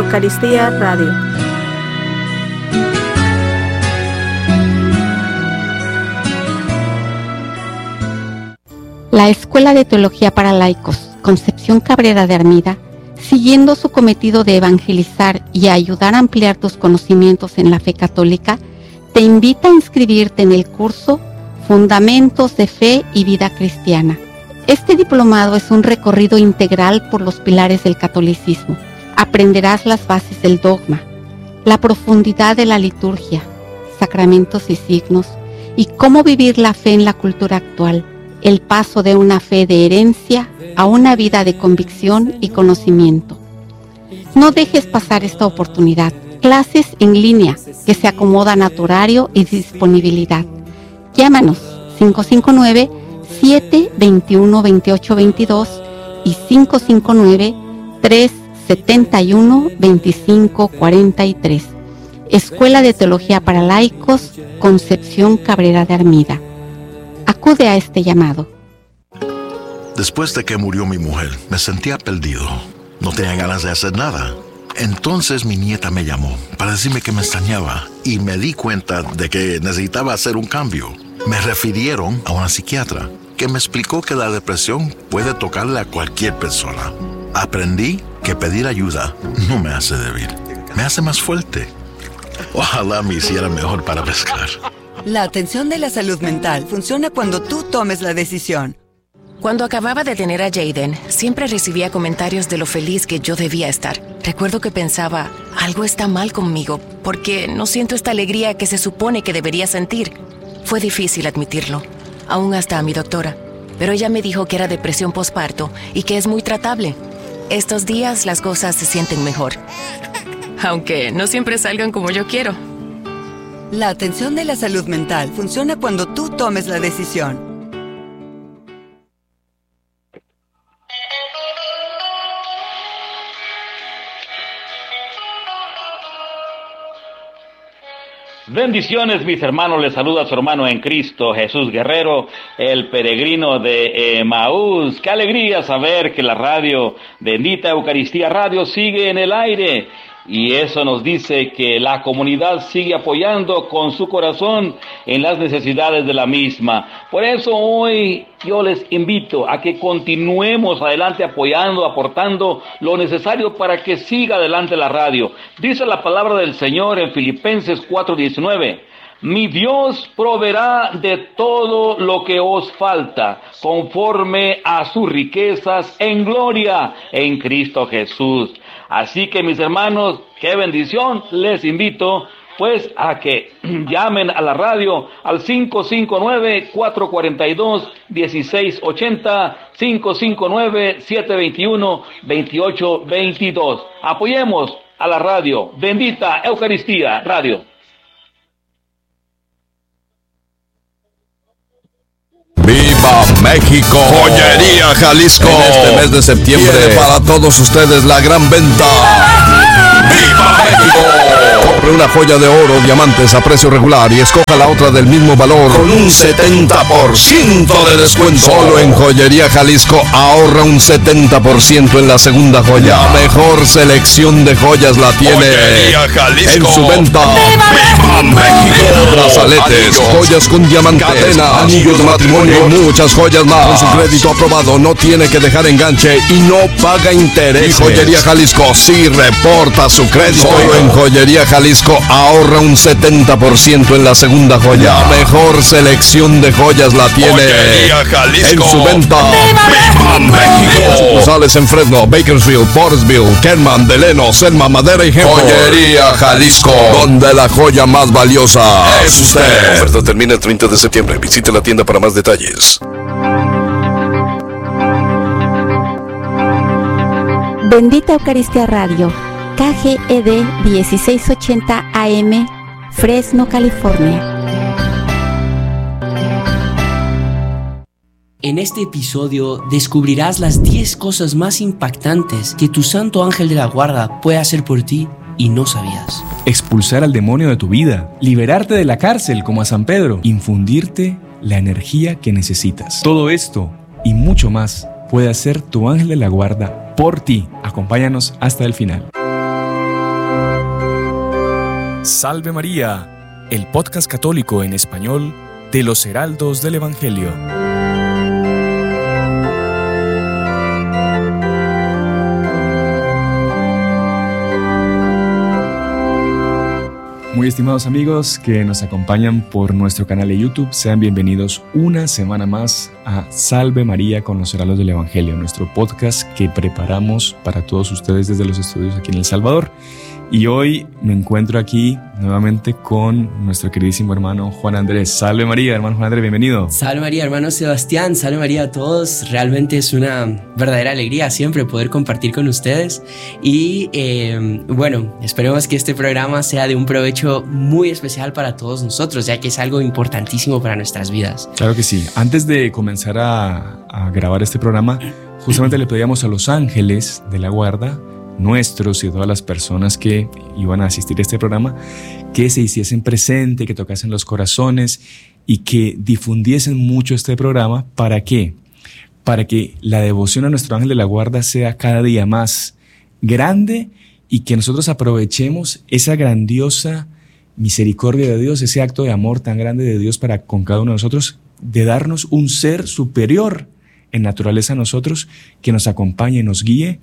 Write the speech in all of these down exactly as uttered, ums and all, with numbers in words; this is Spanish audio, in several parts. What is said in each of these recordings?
Eucaristía Radio. La Escuela de Teología para Laicos, Concepción Cabrera de Armida, siguiendo su cometido de evangelizar y ayudar a ampliar tus conocimientos en la fe católica, te invita a inscribirte en el curso Fundamentos de Fe y Vida Cristiana. Este diplomado es un recorrido integral por los pilares del catolicismo. Aprenderás las bases del dogma, la profundidad de la liturgia, sacramentos y signos, y cómo vivir la fe en la cultura actual, el paso de una fe de herencia a una vida de convicción y conocimiento. No dejes pasar esta oportunidad. Clases en línea que se acomodan a tu horario y disponibilidad. Llámanos cinco cinco nueve, siete dos uno, dos ocho dos dos y cinco cinco nueve, tres siete uno, dos cinco cuatro tres. Escuela de Teología para Laicos, Concepción Cabrera de Armida. Acude a este llamado. Después de que murió mi mujer, me sentía perdido. No tenía ganas de hacer nada. Entonces mi nieta me llamó para decirme que me extrañaba y me di cuenta de que necesitaba hacer un cambio. Me refirieron a una psiquiatra que me explicó que la depresión puede tocarle a cualquier persona. Aprendí que pedir ayuda no me hace débil, me hace más fuerte. Ojalá me hiciera mejor para pescar. La atención de la salud mental funciona cuando tú tomes la decisión. Cuando acababa de tener a Jaden, siempre recibía comentarios de lo feliz que yo debía estar. Recuerdo que pensaba, algo está mal conmigo, porque no siento esta alegría que se supone que debería sentir. Fue difícil admitirlo, aún hasta a mi doctora. Pero ella me dijo que era depresión posparto y que es muy tratable. Estos días las cosas se sienten mejor, aunque no siempre salgan como yo quiero. La atención de la salud mental funciona cuando tú tomes la decisión. Bendiciones, mis hermanos, les saluda a su hermano en Cristo, Jesús Guerrero, el peregrino de Emaús. Qué alegría saber que la radio, Bendita Eucaristía Radio, sigue en el aire. Y eso nos dice que la comunidad sigue apoyando con su corazón en las necesidades de la misma. Por eso hoy yo les invito a que continuemos adelante apoyando, aportando lo necesario para que siga adelante la radio. Dice la palabra del Señor en Filipenses cuatro diecinueve. Mi Dios proveerá de todo lo que os falta, conforme a sus riquezas en gloria en Cristo Jesús. Así que, mis hermanos, qué bendición, les invito pues a que llamen a la radio al cinco cinco nueve, cuatro cuatro dos, uno seis ocho cero, cinco cinco nueve, siete dos uno, dos ocho dos dos. Apoyemos a la radio, Bendita Eucaristía Radio. ¡Viva México! Joyería Jalisco. En este mes de septiembre tiene para todos ustedes la gran venta. ¡Viva México! Compre una joya de oro, diamantes a precio regular y escoja la otra del mismo valor con un setenta por ciento de descuento. Solo en Joyería Jalisco ahorra un setenta por ciento en la segunda joya. La mejor selección de joyas la tiene Joyería Jalisco en su venta. ¡Viva México! Brazaletes, joyas con diamantes, cadenas, anillos de matrimonio y muchas joyas más. Con su crédito aprobado no tiene que dejar enganche y no paga interés. Y Joyería Jalisco sí reporta su crédito. Solo en Joyería Jalisco ahorra un setenta por ciento en la segunda joya. La mejor selección de joyas la tiene Joyería Jalisco en su venta. ¡Viva México! Sucursales en Fresno, Bakersfield, Portersville, Kerman, Deleno, Selma, Madera y Hempel. Joyería Jalisco, donde la joya más valiosa es usted. La oferta termina el treinta de septiembre. Visite la tienda para más detalles. Bendita Eucaristía Radio, K G E D dieciséis ochenta A M, Fresno, California. En este episodio descubrirás las diez cosas más impactantes que tu santo ángel de la guarda puede hacer por ti y no sabías. Expulsar al demonio de tu vida, liberarte de la cárcel como a San Pedro, infundirte la energía que necesitas. Todo esto y mucho más puede hacer tu ángel de la guarda por ti. Acompáñanos hasta el final. Salve María, el podcast católico en español de los Heraldos del Evangelio. Muy estimados amigos que nos acompañan por nuestro canal de YouTube, sean bienvenidos una semana más a Salve María con los Heraldos del Evangelio, nuestro podcast que preparamos para todos ustedes desde los estudios aquí en El Salvador. Y hoy me encuentro aquí nuevamente con nuestro queridísimo hermano Juan Andrés. Salve María, hermano Juan Andrés, bienvenido. Salve María, hermano Sebastián, salve María a todos. Realmente es una verdadera alegría siempre poder compartir con ustedes. Y eh, bueno, esperemos que este programa sea de un provecho muy especial para todos nosotros, ya que es algo importantísimo para nuestras vidas. Claro que sí. Antes de comenzar a, a grabar este programa, justamente le pedíamos a los ángeles de la guarda, nuestros y todas las personas que iban a asistir a este programa, que se hiciesen presente, que tocasen los corazones y que difundiesen mucho este programa. ¿Para qué? Para que la devoción a nuestro ángel de la guarda sea cada día más grande y que nosotros aprovechemos esa grandiosa misericordia de Dios, ese acto de amor tan grande de Dios para con cada uno de nosotros, de darnos un ser superior en naturaleza a nosotros, que nos acompañe y nos guíe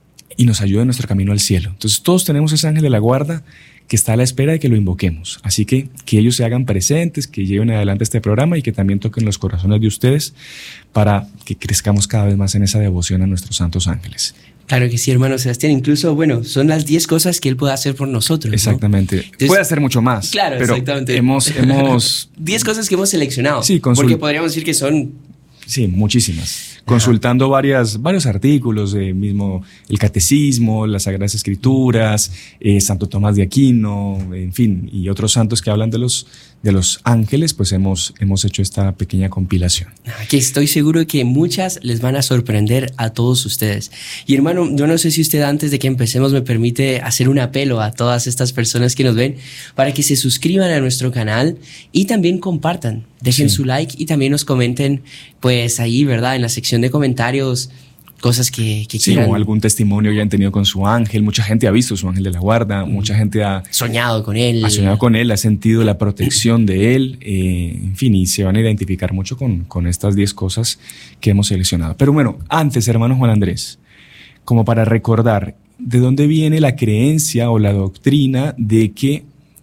y nos ayuda en nuestro camino al cielo. Entonces todos tenemos ese ángel de la guarda que está a la espera de que lo invoquemos. Así que que ellos se hagan presentes, que lleven adelante este programa y que también toquen los corazones de ustedes para que crezcamos cada vez más en esa devoción a nuestros santos ángeles. Claro que sí, hermano Sebastián. Incluso, bueno, son las diez cosas que Él puede hacer por nosotros, ¿no? Exactamente. Entonces, puede hacer mucho más. Claro, pero exactamente. Hemos... hemos diez cosas que hemos seleccionado. Sí, consul- porque podríamos decir que son... Sí, muchísimas. Consultando varias, varios artículos, eh, mismo el Catecismo, las Sagradas Escrituras, eh, Santo Tomás de Aquino, en fin, y otros santos que hablan de los, de los ángeles, pues hemos, hemos hecho esta pequeña compilación. Que estoy seguro que muchas les van a sorprender a todos ustedes. Y hermano, yo no sé si usted antes de que empecemos me permite hacer un apelo a todas estas personas que nos ven para que se suscriban a nuestro canal y también compartan. Dejen sí. su like y también nos comenten, pues ahí, ¿verdad? En la sección de comentarios, cosas que, que sí, quieran. O algún testimonio que hayan tenido con su ángel. Mucha gente ha visto su ángel de la guarda, mm. mucha gente ha soñado con él. Ha soñado con él, ha sentido la protección de él, eh, en fin, y se van a identificar mucho con, con estas diez cosas que hemos seleccionado. Pero bueno, antes, hermano Juan Andrés, como para recordar, ¿de dónde viene la creencia o la doctrina de que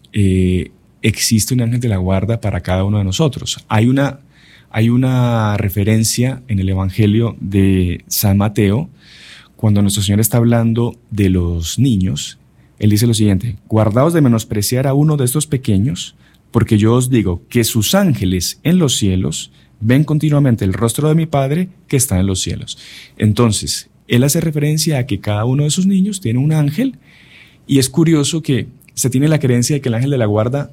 eh, existe un ángel de la guarda para cada uno de nosotros? Hay una, hay una referencia en el Evangelio de San Mateo, cuando nuestro Señor está hablando de los niños. Él dice lo siguiente: guardaos de menospreciar a uno de estos pequeños, porque yo os digo que sus ángeles en los cielos ven continuamente el rostro de mi Padre que está en los cielos. Entonces, él hace referencia a que cada uno de sus niños tiene un ángel, y es curioso que se tiene la creencia de que el ángel de la guarda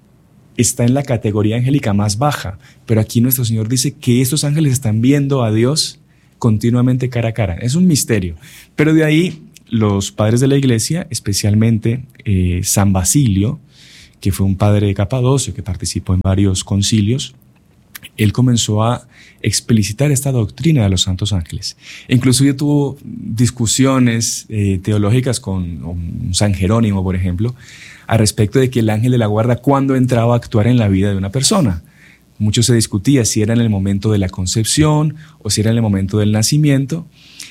está en la categoría angélica más baja, pero aquí nuestro Señor dice que estos ángeles están viendo a Dios continuamente cara a cara. Es un misterio, pero de ahí los padres de la iglesia, especialmente eh, San Basilio, que fue un padre de Capadocio, que participó en varios concilios, él comenzó a explicitar esta doctrina de los santos ángeles. Incluso tuvo discusiones eh, teológicas con, con San Jerónimo, por ejemplo, al respecto de que el ángel de la guarda, cuándo entraba a actuar en la vida de una persona. Mucho se discutía si era en el momento de la concepción o si era en el momento del nacimiento.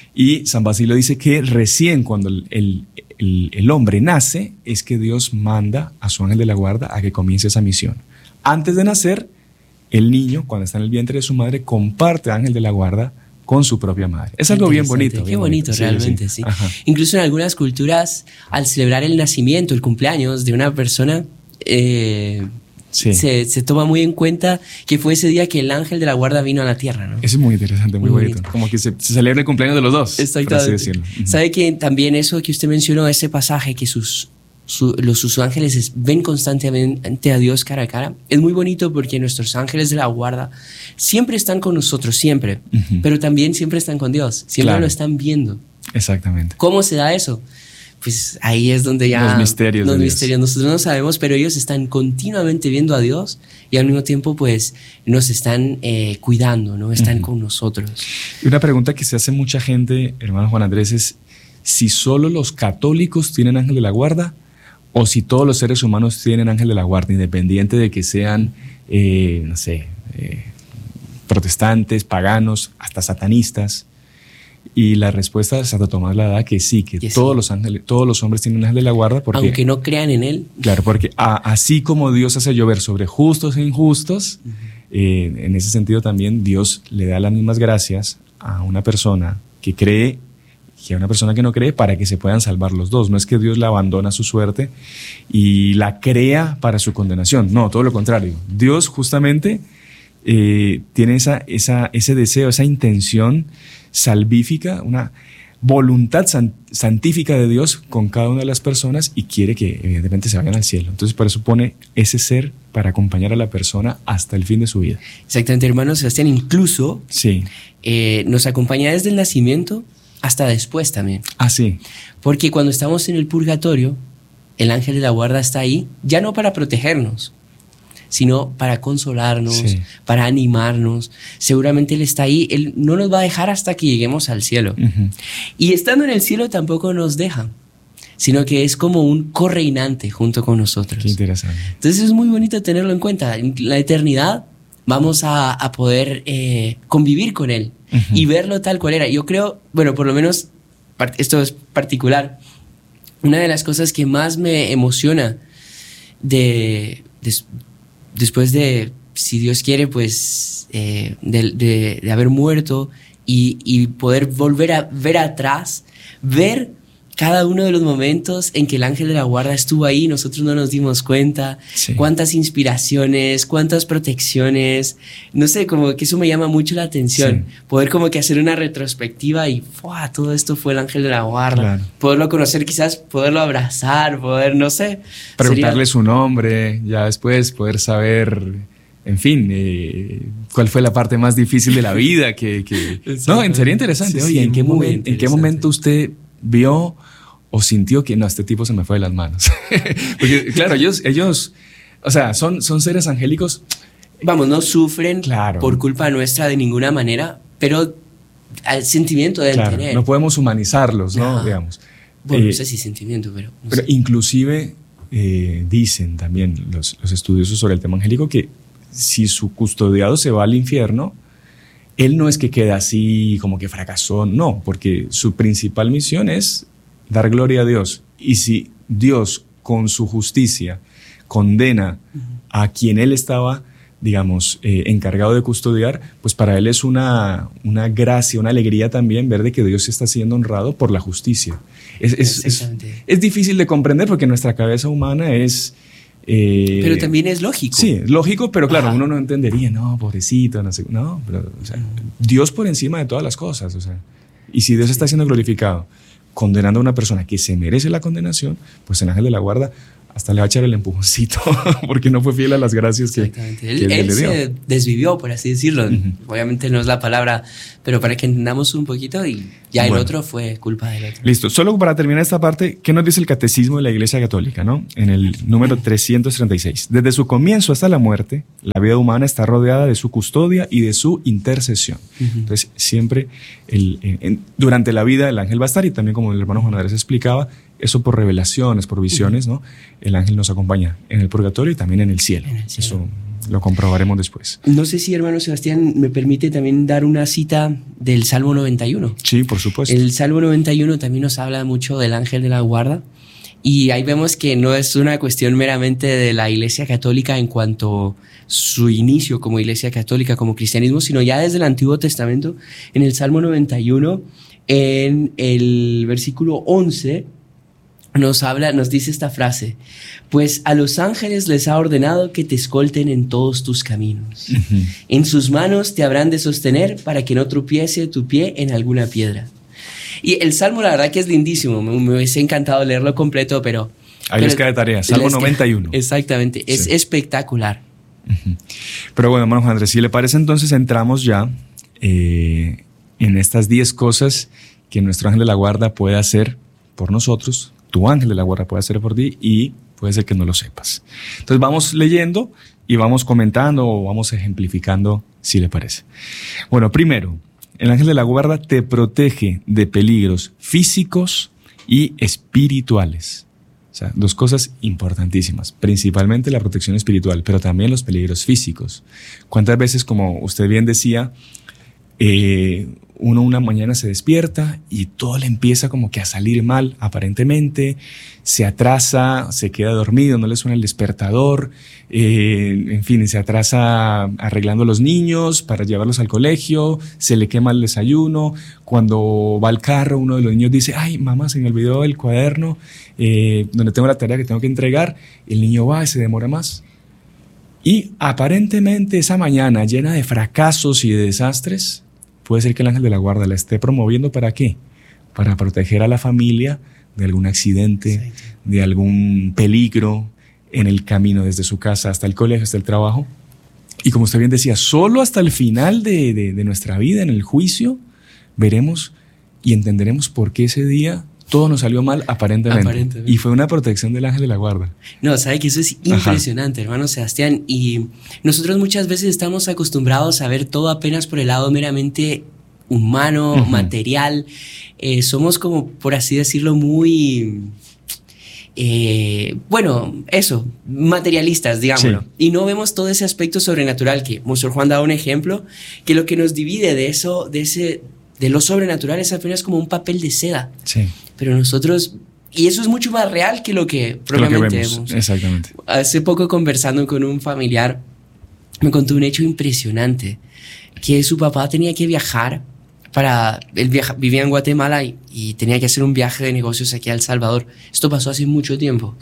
Y San Basilio dice que recién cuando el, el, el, el hombre nace es que Dios manda a su ángel de la guarda a que comience esa misión. Antes de nacer, el niño, cuando está en el vientre de su madre, comparte ángel de la guarda con su propia madre. Es algo bien bonito. Qué bien bonito, bonito realmente, sí. sí. Incluso en algunas culturas, al celebrar el nacimiento, el cumpleaños de una persona, eh, sí. se, se toma muy en cuenta que fue ese día que el ángel de la guarda vino a la tierra, ¿no? Eso es muy interesante, muy, muy bonito. bonito. Como que se, se celebra el cumpleaños de los dos. Exactamente. Uh-huh. ¿Sabe que también eso que usted mencionó, ese pasaje que sus... Su, los, sus ángeles ven constantemente a Dios cara a cara? Es muy bonito porque nuestros ángeles de la guarda siempre están con nosotros, siempre, uh-huh. pero también siempre están con Dios, siempre claro. lo están viendo. Exactamente. ¿Cómo se da eso? Pues ahí es donde ya... Los misterios. Los misterios. Nosotros no sabemos, pero ellos están continuamente viendo a Dios y al mismo tiempo pues nos están eh, cuidando, ¿no? Están uh-huh. con nosotros. Y una pregunta que se hace mucha gente, hermano Juan Andrés, es si solo los católicos tienen ángel de la guarda o si todos los seres humanos tienen ángel de la guarda, independiente de que sean, eh, no sé, eh, protestantes, paganos, hasta satanistas. Y la respuesta de Santo Tomás la da que sí, que, que todos sí. los ángeles, todos los hombres tienen un ángel de la guarda. Porque, aunque no crean en él. Claro, porque a, así como Dios hace llover sobre justos e injustos, uh-huh. eh, en ese sentido también Dios le da las mismas gracias a una persona que cree y a una persona que no cree para que se puedan salvar los dos. No es que Dios la abandona a su suerte y la crea para su condenación. No, todo lo contrario. Dios justamente eh, tiene esa, esa, ese deseo, esa intención salvífica, una voluntad san, santífica de Dios con cada una de las personas y quiere que evidentemente se vayan al cielo. Entonces por eso pone ese ser para acompañar a la persona hasta el fin de su vida. Exactamente, hermano Sebastián, incluso sí. eh, nos acompaña desde el nacimiento hasta después también. Ah, sí. Porque cuando estamos en el purgatorio, el ángel de la guarda está ahí, ya no para protegernos, sino para consolarnos, sí. para animarnos. Seguramente Él está ahí, Él no nos va a dejar hasta que lleguemos al cielo. Uh-huh. Y estando en el cielo tampoco nos deja, sino que es como un correinante junto con nosotros. Qué interesante. Entonces es muy bonito tenerlo en cuenta. En la eternidad vamos a, a poder eh, convivir con Él uh-huh. y verlo tal cual era. Yo creo, bueno, por lo menos esto es particular, una de las cosas que más me emociona de... de después de, si Dios quiere, pues eh, de, de, de haber muerto y, y poder volver a ver atrás, ver cada uno de los momentos en que el ángel de la guarda estuvo ahí, nosotros no nos dimos cuenta, sí. cuántas inspiraciones, cuántas protecciones, no sé, como que eso me llama mucho la atención, sí. poder como que hacer una retrospectiva y ¡fua! Todo esto fue el ángel de la guarda, claro. poderlo conocer, quizás poderlo abrazar, poder, no sé. Preguntarle sería... su nombre, ya después poder saber, en fin, eh, cuál fue la parte más difícil de la vida, que, que... no, sería interesante. Sí, Oye, sí, ¿en, qué momento, ¿en qué momento usted vio o sintió que no, este tipo se me fue de las manos? Porque claro, ellos, ellos o sea, son, son seres angélicos. Vamos, no sufren claro. por culpa nuestra de ninguna manera, pero el sentimiento deben claro, tener. No podemos humanizarlos, ¿no? no. Digamos. Bueno, eh, no sé si sentimiento, pero... No pero sé. inclusive eh, dicen también los, los estudiosos sobre el tema angélico que si su custodiado se va al infierno, él no es que quede así como que fracasó, no, porque su principal misión es dar gloria a Dios. Y si Dios con su justicia condena uh-huh. a quien él estaba, digamos, eh, encargado de custodiar, pues para él es una, una gracia, una alegría también ver de que Dios está siendo honrado por la justicia. Es, es, es, es difícil de comprender porque nuestra cabeza humana es... Eh, pero también es lógico. Sí, es lógico, pero claro, Ajá. uno no entendería, no, pobrecito, no sé, no, pero, o sea, Dios por encima de todas las cosas, o sea, y si Dios está siendo glorificado, condenando a una persona que se merece la condenación, pues el ángel de la guarda hasta le va a echar el empujoncito, porque no fue fiel a las gracias que, que él, él le dio. Se desvivió, por así decirlo. Uh-huh. Obviamente no es la palabra, pero para que entendamos un poquito y ya bueno. el otro fue culpa del otro. Listo. Solo para terminar esta parte, ¿qué nos dice el Catecismo de la Iglesia Católica, no? En el número trescientos treinta y seis. Desde su comienzo hasta la muerte, la vida humana está rodeada de su custodia y de su intercesión. Uh-huh. Entonces, siempre el, en, en, durante la vida el ángel va a estar, y también como el hermano Juan Andrés explicaba, eso por revelaciones, por visiones, ¿no? El ángel nos acompaña en el purgatorio y también en el cielo. En el cielo. Eso lo comprobaremos después. No sé si, hermano Sebastián, me permite también dar una cita del Salmo noventa y uno. Sí, por supuesto. El Salmo noventa y uno también nos habla mucho del ángel de la guarda. Y ahí vemos que no es una cuestión meramente de la Iglesia Católica en cuanto a su inicio como Iglesia Católica, como cristianismo, sino ya desde el Antiguo Testamento, en el Salmo noventa y uno, en el versículo once, nos habla, nos dice esta frase: pues a los ángeles les ha ordenado que te escolten en todos tus caminos. Uh-huh. En sus manos te habrán de sostener para que no tropiece tu pie en alguna piedra. Y el Salmo, la verdad que es lindísimo, me, me hubiese encantado leerlo completo, pero... Ahí les queda de tarea, Salmo noventa y uno. Exactamente, sí. Es espectacular. Uh-huh. Pero bueno, hermano Juan Andrés, si le parece, entonces entramos ya eh, en estas diez cosas que nuestro ángel de la guarda puede hacer por nosotros, tu ángel de la guarda puede hacer por ti, y puede ser que no lo sepas. Entonces vamos leyendo y vamos comentando o vamos ejemplificando, si le parece. Bueno, primero, el ángel de la guarda te protege de peligros físicos y espirituales. O sea, dos cosas importantísimas, principalmente la protección espiritual, pero también los peligros físicos. ¿Cuántas veces, como usted bien decía, eh, uno una mañana se despierta y todo le empieza como que a salir mal, aparentemente, se atrasa, se queda dormido, no le suena el despertador, eh, en fin, se atrasa arreglando a los niños para llevarlos al colegio, se le quema el desayuno, cuando va al carro uno de los niños dice, ay mamá, se me olvidó el cuaderno eh, donde tengo la tarea que tengo que entregar, el niño va y se demora más. Y aparentemente esa mañana llena de fracasos y de desastres, puede ser que el ángel de la guarda la esté promoviendo ¿para qué? Para proteger a la familia de algún accidente, sí, de algún peligro en el camino desde su casa hasta el colegio, hasta el trabajo. Y como usted bien decía, solo hasta el final de, de, de nuestra vida, en el juicio, veremos y entenderemos por qué ese día todo nos salió mal aparentemente. aparentemente. Y fue una protección del ángel de la guarda. No, sabe que eso es impresionante, Ajá. hermano Sebastián. Y nosotros muchas veces estamos acostumbrados a ver todo apenas por el lado meramente humano, uh-huh. material. Eh, somos como, por así decirlo, muy... Eh, bueno, eso, materialistas, digámoslo. Sí. Y no vemos todo ese aspecto sobrenatural que Monseñor Juan da un ejemplo, que lo que nos divide de eso, de ese... de lo sobrenatural es apenas como un papel de seda. Sí. Pero nosotros... Y eso es mucho más real que lo que propiamente vemos. vemos. Exactamente. Hace poco, conversando con un familiar, me contó un hecho impresionante. Que su papá tenía que viajar para... Él viaja, vivía en Guatemala y, y tenía que hacer un viaje de negocios aquí a El Salvador. Esto pasó hace mucho tiempo.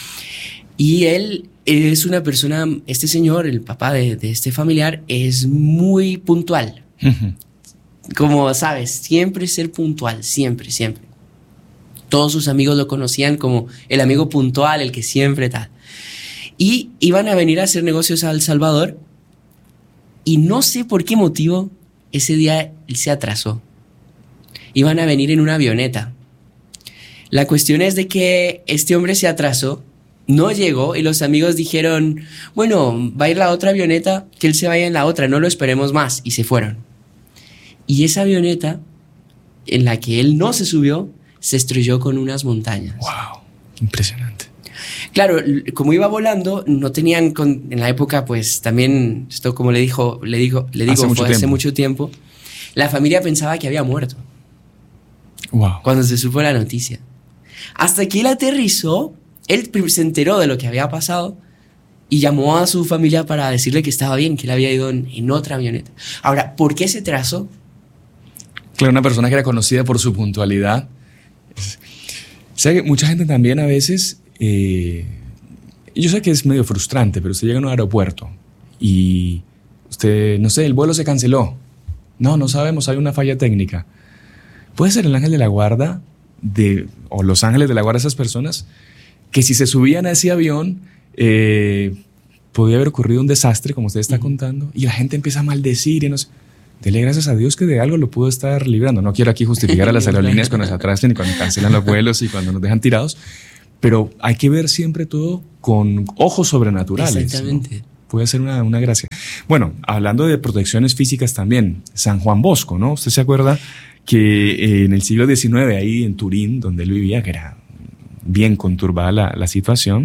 Y él es una persona... Este señor, el papá de, de este familiar, es muy puntual. Uh-huh. Como sabes, siempre ser puntual, siempre, siempre. Todos sus amigos lo conocían como el amigo puntual, el que siempre tal. Y iban a venir a hacer negocios a El Salvador y no sé por qué motivo ese día él se atrasó. Iban a venir en una avioneta. La cuestión es de que este hombre se atrasó, no llegó y los amigos dijeron, bueno, va a ir la otra avioneta, que él se vaya en la otra, no lo esperemos más, y se fueron. Y esa avioneta en la que él no se subió se estrelló con unas montañas. ¡Wow! Impresionante. Claro, como iba volando, no tenían con, en la época, pues también, esto como le dijo, le digo, le digo, hace fue mucho hace tiempo. mucho tiempo, la familia pensaba que había muerto. ¡Wow! Cuando se supo la noticia. Hasta que él aterrizó, él se enteró de lo que había pasado y llamó a su familia para decirle que estaba bien, que él había ido en, en otra avioneta. Ahora, ¿por qué se trazó? Claro, una persona que era conocida por su puntualidad. O sea que mucha gente también a veces, eh, yo sé que es medio frustrante, pero usted llega a un aeropuerto y usted, no sé, el vuelo se canceló. No, no sabemos, hay una falla técnica. Puede ser el ángel de la guarda de, o los ángeles de la guarda de esas personas que si se subían a ese avión eh, podía haber ocurrido un desastre, como usted está uh-huh. contando, y la gente empieza a maldecir y no sé. Dele gracias a Dios que de algo lo pudo estar librando. No quiero aquí justificar a las aerolíneas cuando se atrasan y cuando cancelan los vuelos y cuando nos dejan tirados, pero hay que ver siempre todo con ojos sobrenaturales. Exactamente. ¿No? Puede ser una, una gracia. Bueno, hablando de protecciones físicas también, San Juan Bosco, ¿no? ¿Usted se acuerda que en el siglo diecinueve, ahí en Turín, donde él vivía, que era bien conturbada la, la situación,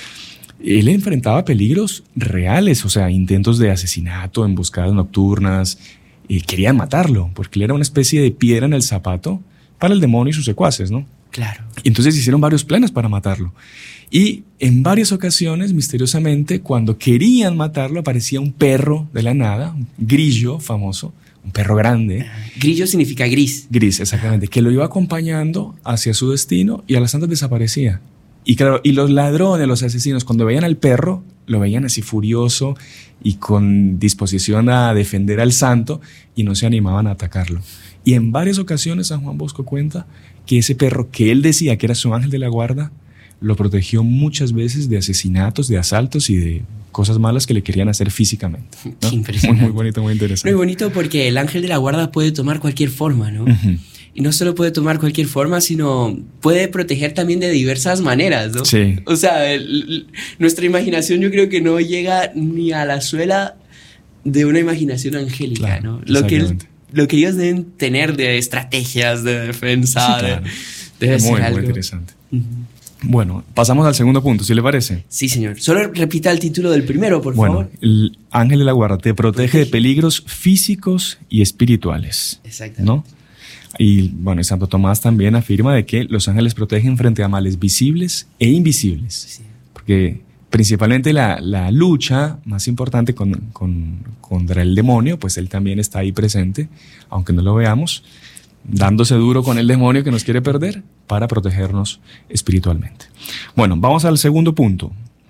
él enfrentaba peligros reales, o sea, intentos de asesinato, emboscadas nocturnas, y querían matarlo, porque él era una especie de piedra en el zapato para el demonio y sus secuaces, ¿no? Claro. Y entonces hicieron varios planes para matarlo. Y en varias ocasiones, misteriosamente, cuando querían matarlo, aparecía un perro de la nada, un grillo famoso, un perro grande. Grillo significa gris. Gris, exactamente, que lo iba acompañando hacia su destino y a las tantas desaparecía. Y claro, y los ladrones, los asesinos, cuando veían al perro, lo veían así furioso y con disposición a defender al santo y no se animaban a atacarlo. Y en varias ocasiones San Juan Bosco cuenta que ese perro que él decía que era su ángel de la guarda, lo protegió muchas veces de asesinatos, de asaltos y de cosas malas que le querían hacer físicamente, ¿no? Impresionante. Muy, muy bonito, muy interesante. Muy bonito porque el ángel de la guarda puede tomar cualquier forma, ¿no? Uh-huh. Y no solo puede tomar cualquier forma, sino puede proteger también de diversas maneras, ¿no? Sí. O sea, el, el, nuestra imaginación yo creo que no llega ni a la suela de una imaginación angélica, claro, ¿no? Lo que, el, lo que ellos deben tener de estrategias de defensa, sí, claro. de, debe muy, ser algo muy interesante. Uh-huh. Bueno, pasamos al segundo punto, ¿sí le parece? Sí, señor. Solo repita el título del primero, por bueno, favor. El ángel de la guarda te protege de peligros físicos y espirituales. Exactamente. ¿No? Y bueno, y Santo Tomás también afirma de que los ángeles protegen frente a males visibles e invisibles. Sí. Porque principalmente la, la lucha más importante con, con, contra el demonio, pues él también está ahí presente, aunque no lo veamos, dándose duro con el demonio que nos quiere perder para protegernos espiritualmente. Bueno, vamos al segundo punto.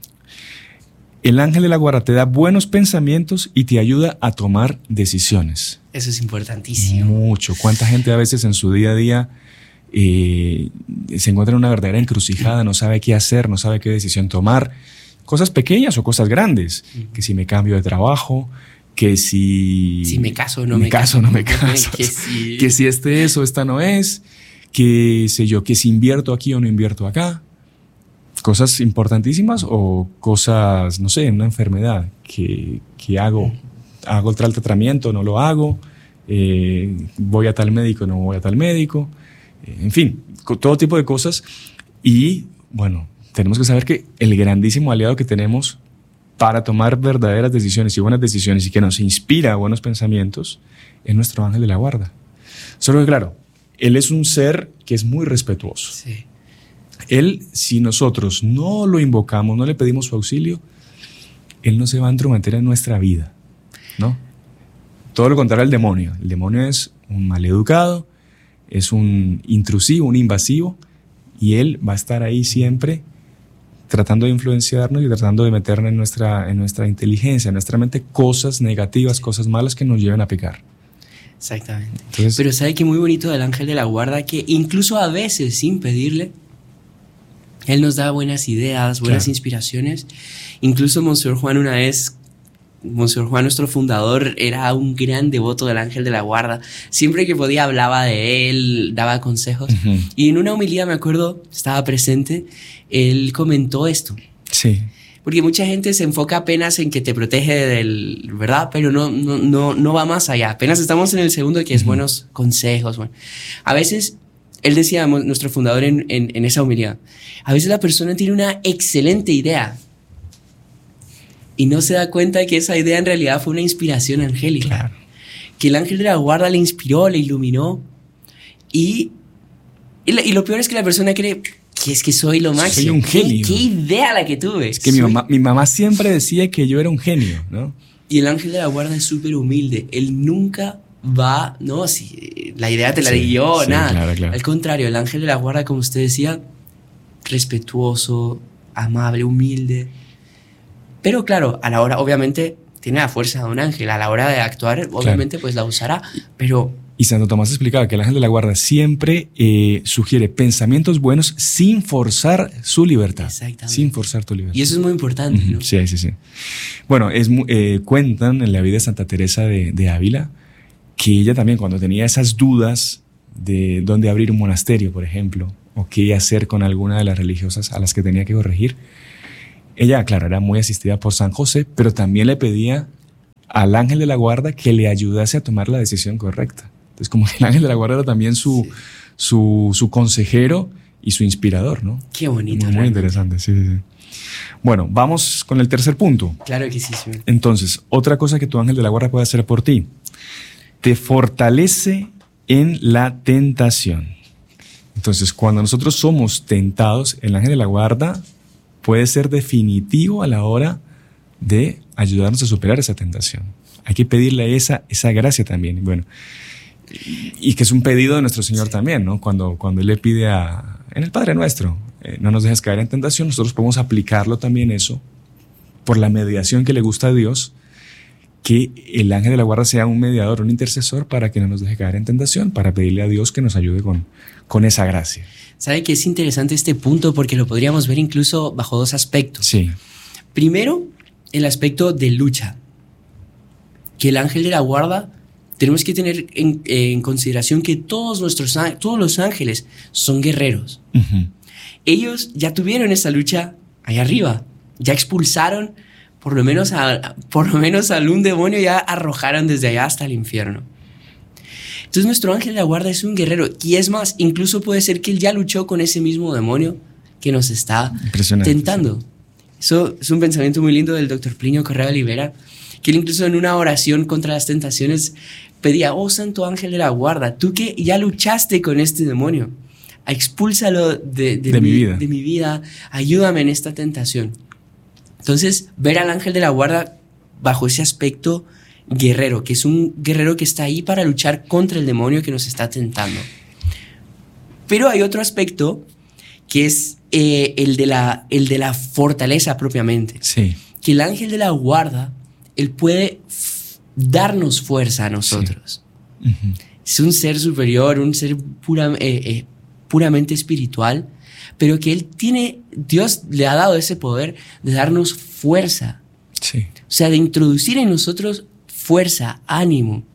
El ángel de la guarda te da buenos pensamientos y te ayuda a tomar decisiones. Eso es importantísimo. Mucho. ¿Cuánta gente a veces en su día a día eh, se encuentra en una verdadera encrucijada, no sabe qué hacer, no sabe qué decisión tomar? Cosas pequeñas o cosas grandes. Uh-huh. Que si me cambio de trabajo, que si... Si me caso o no me, me caso. caso, no me caso. Que si... que si este es o esta no es. Que sé yo, que si invierto aquí o no invierto acá. Cosas importantísimas o cosas, no sé, una enfermedad que, que hago, hago el tratamiento, no lo hago, eh, voy a tal médico, no voy a tal médico, eh, en fin, todo tipo de cosas. Y bueno, tenemos que saber que el grandísimo aliado que tenemos para tomar verdaderas decisiones y buenas decisiones y que nos inspira buenos pensamientos es nuestro ángel de la guarda. Solo que claro, él es un ser que es muy respetuoso. Sí. Él, si nosotros no lo invocamos, no le pedimos su auxilio, Él no se va a entrometer en nuestra vida, ¿no? Todo lo contrario al demonio. El demonio es un maleducado, es un intrusivo, un invasivo, y Él va a estar ahí siempre tratando de influenciarnos y tratando de meternos en nuestra, en nuestra inteligencia, en nuestra mente, cosas negativas, cosas malas que nos lleven a pecar. Exactamente. Entonces, pero ¿sabe qué muy bonito del ángel de la guarda? Que incluso a veces, sin pedirle, él nos da buenas ideas, buenas claro. inspiraciones. Incluso Monseñor Juan una vez, Monseñor Juan, nuestro fundador, era un gran devoto del ángel de la guarda. Siempre que podía hablaba de él, daba consejos. Uh-huh. Y en una homilía, me acuerdo, estaba presente, él comentó esto. Sí. Porque mucha gente se enfoca apenas en que te protege del, ¿verdad? Pero no, no, no, no va más allá. Apenas estamos en el segundo, que es uh-huh. buenos consejos. Bueno. A veces... Él decía, nuestro fundador en, en, en esa homilía, a veces la persona tiene una excelente idea y no se da cuenta de que esa idea en realidad fue una inspiración angélica. Claro. Que el ángel de la guarda le inspiró, le iluminó y, y, la, y lo peor es que la persona cree que es que soy lo máximo. Soy un genio. ¿Qué, qué idea la que tuve? Es que mi mamá, mi mamá siempre decía que yo era un genio, ¿no? Y el ángel de la guarda es súper humilde. Él nunca... va, no, si la idea te la sí, di yo, sí, nada. Claro, claro. Al contrario, el ángel de la guarda, como usted decía, respetuoso, amable, humilde. Pero claro, a la hora, obviamente, tiene la fuerza de un ángel. A la hora de actuar, obviamente, claro. pues la usará. Pero... Y Santo Tomás explicaba que el ángel de la guarda siempre eh, sugiere pensamientos buenos sin forzar su libertad. Exactamente. Sin forzar tu libertad. Y eso es muy importante, uh-huh. ¿no? Sí, sí, sí. Bueno, es, eh, cuentan en la vida de Santa Teresa de, de Ávila que ella también, cuando tenía esas dudas de dónde abrir un monasterio, por ejemplo, o qué hacer con alguna de las religiosas a las que tenía que corregir, ella, claro, era muy asistida por San José, pero también le pedía al ángel de la guarda que le ayudase a tomar la decisión correcta. Entonces, como que el ángel de la guarda era también su, sí. su, su consejero y su inspirador, ¿no? Qué bonito. Muy, muy interesante, sí, sí, sí. Bueno, vamos con el tercer punto. Claro que sí, sí. Entonces, otra cosa que tu ángel de la guarda puede hacer por ti: te fortalece en la tentación. Entonces, cuando nosotros somos tentados, el ángel de la guarda puede ser definitivo a la hora de ayudarnos a superar esa tentación. Hay que pedirle esa, esa gracia también. Bueno, y que es un pedido de nuestro Señor sí. también, ¿no? Cuando, cuando Él le pide a, en el Padre Nuestro, eh, no nos dejes caer en tentación, nosotros podemos aplicarlo también eso, por la mediación que le gusta a Dios, que el ángel de la guarda sea un mediador, un intercesor para que no nos deje caer en tentación, para pedirle a Dios que nos ayude con, con esa gracia. ¿Sabe que es interesante este punto? Porque lo podríamos ver incluso bajo dos aspectos. Sí. Primero, el aspecto de lucha. Que el ángel de la guarda, tenemos que tener en, en consideración que todos, nuestros, todos los ángeles son guerreros. Uh-huh. Ellos ya tuvieron esa lucha allá arriba. Ya expulsaron por lo menos a, por lo menos a algún demonio, ya arrojaron desde allá hasta el infierno. Entonces nuestro ángel de la guarda es un guerrero, y es más, incluso puede ser que él ya luchó con ese mismo demonio que nos está tentando. Sí. Eso es un pensamiento muy lindo del doctor Plinio Correa de Olivera, que él incluso en una oración contra las tentaciones pedía: oh santo ángel de la guarda, tú que ya luchaste con este demonio, expúlsalo de, de, de, mi, mi vida. de mi vida, ayúdame en esta tentación. Entonces, ver al ángel de la guarda bajo ese aspecto guerrero, que es un guerrero que está ahí para luchar contra el demonio que nos está tentando. Pero hay otro aspecto que es eh, el, de la, el de la fortaleza propiamente. Sí. Que el ángel de la guarda, él puede f- darnos fuerza a nosotros. Sí. Uh-huh. Es un ser superior, un ser pura, eh, eh, puramente espiritual, pero que él tiene, Dios le ha dado ese poder de darnos fuerza. Sí. O sea, de introducir en nosotros fuerza, ánimo.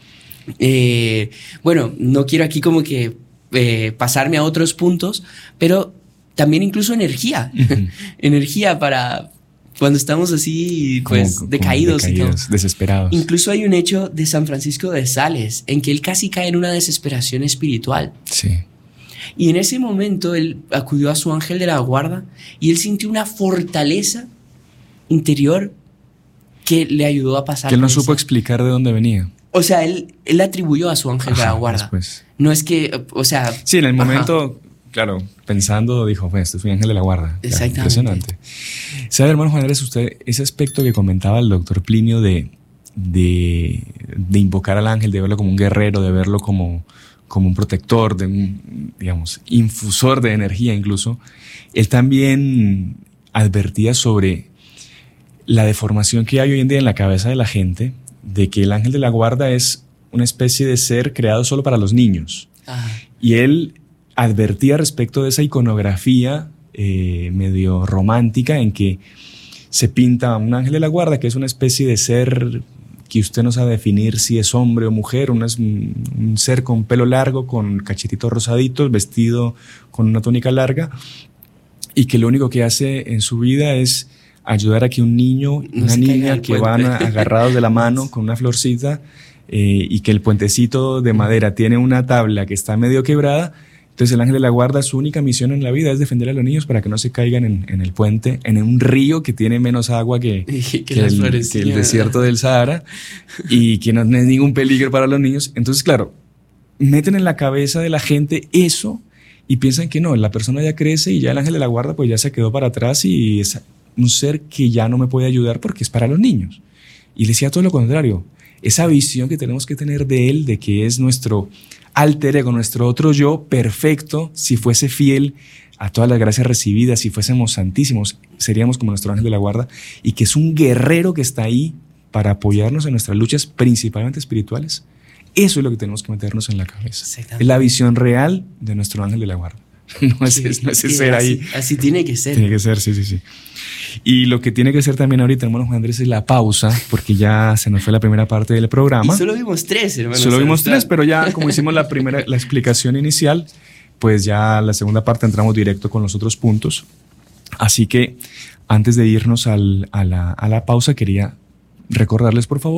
Eh, bueno, no quiero aquí como que eh, pasarme a otros puntos, pero también incluso energía. Uh-huh. Energía para cuando estamos así, pues, como, decaídos, como decaídos y todo. Desesperados. Incluso hay un hecho de San Francisco de Sales en que él casi cae en una desesperación espiritual. Sí. Y en ese momento él acudió a su ángel de la guarda y él sintió una fortaleza interior que le ayudó a pasar. Que él no supo explicar de dónde venía. O sea, él, él atribuyó a su ángel Ajá, de la guarda. Después. No es que, o sea... Sí, en el momento, Ajá. claro, pensando, dijo, pues, este es mi ángel de la guarda. Exactamente. Impresionante. ¿Sabe, hermano Juan Andrés, usted, ese aspecto que comentaba el doctor Plinio de, de, de invocar al ángel, de verlo como un guerrero, de verlo como, como un protector, de un, digamos, infusor de energía incluso, él también advertía sobre la deformación que hay hoy en día en la cabeza de la gente, de que el ángel de la guarda es una especie de ser creado solo para los niños. Ajá. Y él advertía respecto de esa iconografía eh, medio romántica en que se pinta un ángel de la guarda, que es una especie de ser que usted no sabe definir si es hombre o mujer, un, un ser con pelo largo, con cachetitos rosaditos, vestido con una túnica larga, y que lo único que hace en su vida es ayudar a que un niño, no una niña que van agarrados de la mano con una florcita eh, y que el puentecito de madera tiene una tabla que está medio quebrada. Entonces el ángel de la guarda, su única misión en la vida es defender a los niños para que no se caigan en, en el puente, en un río que tiene menos agua que, que, que, el, que el desierto del Sahara y que no es ningún peligro para los niños. Entonces, claro, meten en la cabeza de la gente eso y piensan que no, la persona ya crece y ya el ángel de la guarda pues ya se quedó para atrás y es un ser que ya no me puede ayudar porque es para los niños. Y le decía todo lo contrario, esa visión que tenemos que tener de él, de que es nuestro alter ego, nuestro otro yo perfecto, si fuese fiel a todas las gracias recibidas, si fuésemos santísimos, seríamos como nuestro ángel de la guarda, y que es un guerrero que está ahí para apoyarnos en nuestras luchas, principalmente espirituales. Eso es lo que tenemos que meternos en la cabeza. Es la visión real de nuestro ángel de la guarda. No es, sí, no es ese ser así, ahí. Así tiene que ser. Tiene que ser, sí, sí, sí. Y lo que tiene que ser también ahorita, hermano Juan Andrés, es la pausa, porque ya se nos fue la primera parte del programa. Y solo vimos tres, hermano. Solo vimos tres, pero ya como hicimos la primera, la explicación inicial, pues ya la segunda parte entramos directo con los otros puntos. Así que antes de irnos al, a, la, a la pausa, quería recordarles, por favor,